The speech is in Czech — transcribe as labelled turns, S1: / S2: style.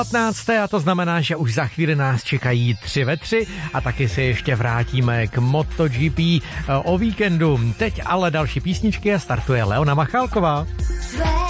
S1: 15. a to znamená, že už za chvíli nás čekají 3 ve 3 a taky se ještě vrátíme k MotoGP o víkendu. Teď ale další písničky a startuje Leona Machálková.